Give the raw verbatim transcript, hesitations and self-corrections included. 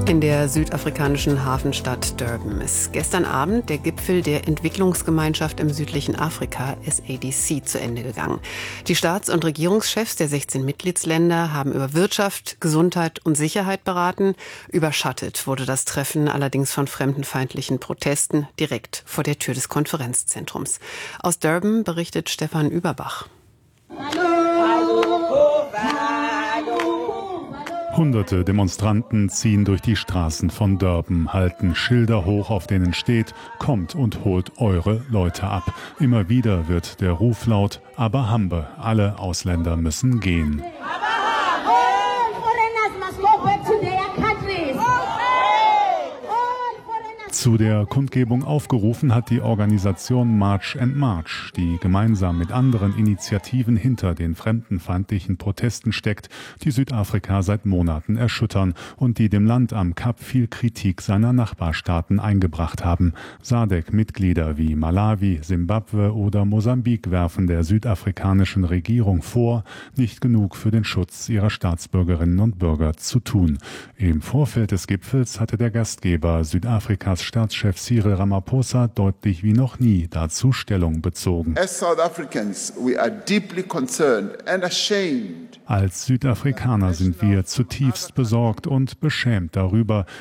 In der südafrikanischen Hafenstadt Durban ist gestern Abend der Gipfel der Entwicklungsgemeinschaft im südlichen Afrika, S A D C, zu Ende gegangen. Die Staats- und Regierungschefs der sechzehn Mitgliedsländer haben über Wirtschaft, Gesundheit und Sicherheit beraten. Überschattet wurde das Treffen allerdings von fremdenfeindlichen Protesten direkt vor der Tür des Konferenzzentrums. Aus Durban berichtet Stefan Überbach. Hunderte Demonstranten ziehen durch die Straßen von Durban, halten Schilder hoch, auf denen steht: Kommt und holt eure Leute ab. Immer wieder wird der Ruf laut: Aber Hambe, alle Ausländer müssen gehen. Zu der Kundgebung aufgerufen hat die Organisation March and March, die gemeinsam mit anderen Initiativen hinter den fremdenfeindlichen Protesten steckt, die Südafrika seit Monaten erschüttern und die dem Land am Kap viel Kritik seiner Nachbarstaaten eingebracht haben. SADC-Mitglieder wie Malawi, Simbabwe oder Mosambik werfen der südafrikanischen Regierung vor, nicht genug für den Schutz ihrer Staatsbürgerinnen und Bürger zu tun. Im Vorfeld des Gipfels hatte der Gastgeber, Südafrikas Staatschef Cyril Ramaphosa, deutlich wie noch nie dazu Stellung bezogen. As South Africans, we are deeply concerned and ashamed. Als Südafrikaner sind wir zutiefst besorgt und beschämt darüber,